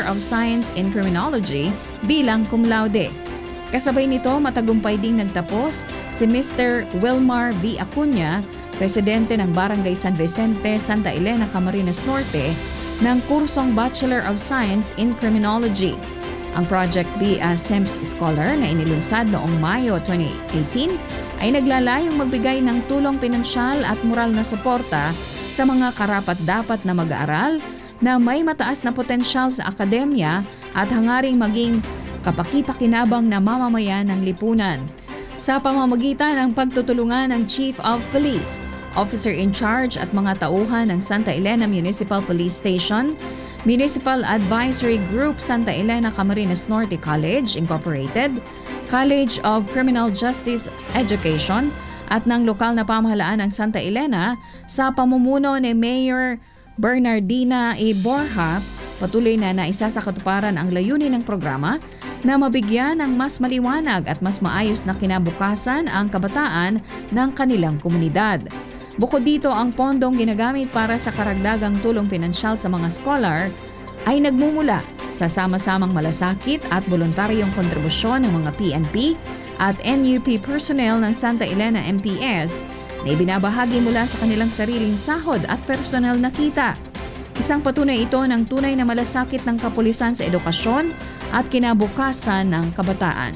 of Science in Criminology bilang cum laude. Kasabay nito, matagumpay ding nagtapos si Mr. Wilmar V. Acuña, presidente ng Barangay San Vicente, Santa Elena, Camarines Norte, ng kursong Bachelor of Science in Criminology. Ang Project B as SIMS Scholar na inilunsad noong Mayo 2018 ay naglalayong magbigay ng tulong pinansyal at moral na suporta sa mga karapat-dapat na mag-aaral na may mataas na potensyal sa akademya at hangaring maging kapaki-pakinabang na mamamayan ng lipunan. Sa pamamagitan ng pagtutulungan ng Chief of Police, Officer in Charge at mga tauhan ng Santa Elena Municipal Police Station, Municipal Advisory Group Santa Elena Camarines Norte College, Incorporated, College of Criminal Justice Education at ng lokal na pamahalaan ng Santa Elena sa pamumuno ni Mayor Bernardina E. Borja, patuloy na naisa sa katuparan ang layunin ng programa na mabigyan ng mas maliwanag at mas maayos na kinabukasan ang kabataan ng kanilang komunidad. Bukod dito, ang pondong ginagamit para sa karagdagang tulong pinansyal sa mga scholar ay nagmumula sa sama-samang malasakit at voluntaryong kontribusyon ng mga PNP at NUP personnel ng Santa Elena MPS na ibinabahagi mula sa kanilang sariling sahod at personal na kita. Isang patunay ito ng tunay na malasakit ng kapulisan sa edukasyon at kinabukasan ng kabataan.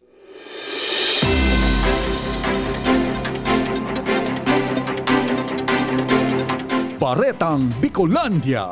Baretang Bicolandia.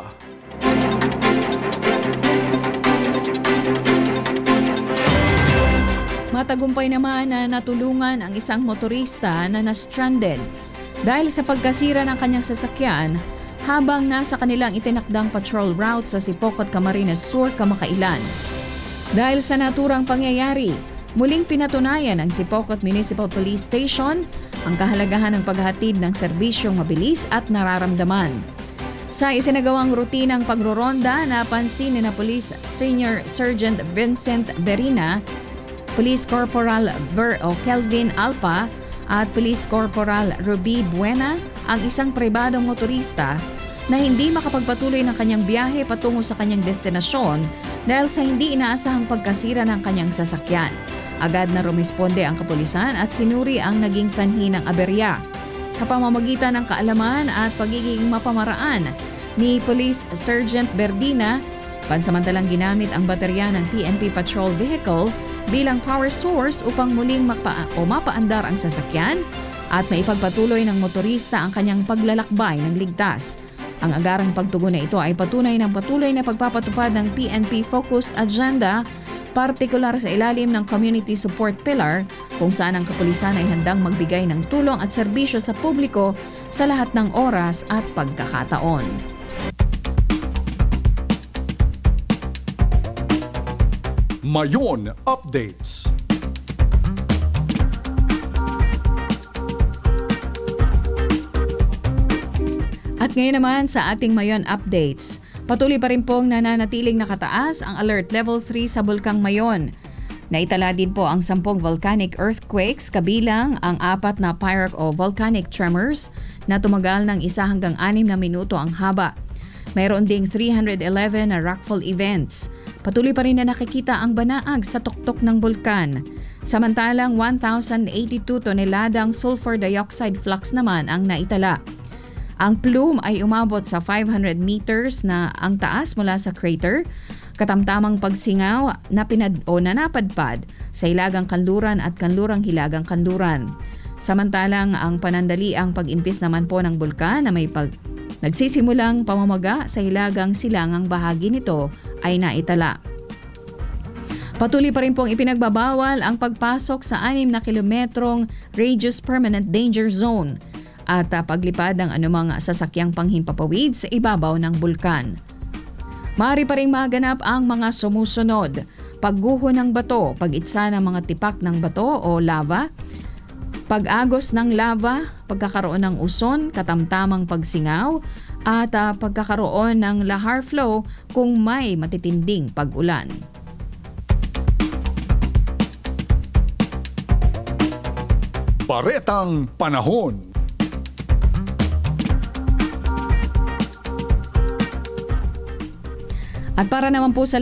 Matagumpay naman na natulungan ang isang motorista na na-stranded dahil sa pagkasira ng kanyang sasakyan habang nasa kanilang itinakdang patrol route sa Sipocot, Camarines Sur, kamakailan. Dahil sa naturang pangyayari, muling pinatunayan ng Sipocot Municipal Police Station ang kahalagahan ng paghatid ng serbisyong mabilis at nararamdaman. Sa isinagawang rutinang pagroronda, napansin ni na Police Senior Sergeant Vincent Berina, Police Corporal Kelvin Alpa at Police Corporal Ruby Buena ang isang pribadong motorista na hindi makapagpatuloy ng kanyang biyahe patungo sa kanyang destinasyon dahil sa hindi inaasahang pagkasira ng kanyang sasakyan. Agad na rumisponde ang kapulisan at sinuri ang naging sanhi ng aberya. Sa pamamagitan ng kaalaman at pagiging mapamaraan ni Police Sergeant Berdina, pansamantalang ginamit ang baterya ng PNP Patrol Vehicle bilang power source upang muling mapaandar ang sasakyan at maipagpatuloy ng motorista ang kanyang paglalakbay ng ligtas. Ang agarang pagtugon na ito ay patunay ng patuloy na pagpapatupad ng PNP-focused agenda, partikular sa ilalim ng Community Support Pillar, kung saan ang kapulisan ay handang magbigay ng tulong at serbisyo sa publiko sa lahat ng oras at pagkakataon. Mayon Updates. At ngayon naman sa ating Mayon Updates, patuloy pa rin pong nananatiling nakataas ang Alert Level 3 sa Bulkang Mayon. Naitala din po ang 10 volcanic earthquakes kabilang ang 4 na pyric o volcanic tremors na tumagal ng 1 hanggang 6 na minuto ang haba. Mayroon ding 311 na rockfall events. Patuloy pa rin na nakikita ang banaag sa tuktok ng bulkan. Samantalang 1,082 toneladang sulfur dioxide flux naman ang naitala. Ang plume ay umabot sa 500 meters na ang taas mula sa crater, katamtamang pagsingaw na napadpad sa Hilagang Kanluran at Kanlurang Hilagang Kanluran. Samantalang ang panandaliang pag-impis naman po ng bulkan na may nagsisimulang pamamaga sa Hilagang Silangang bahagi nito ay naitala. Patuloy pa rin pong ipinagbabawal ang pagpasok sa 6 na kilometrong radius permanent danger zone at paglipad ng anumang sasakyang panghimpapawid sa ibabaw ng bulkan. Maaari pa rin maganap ang mga sumusunod: pagguho ng bato, pag-itsa ng mga tipak ng bato o lava, pag-agos ng lava, pagkakaroon ng uson, katamtamang pagsingaw, at pagkakaroon ng lahar flow kung may matitinding pag-ulan. Baretang Panahon. At para naman po sa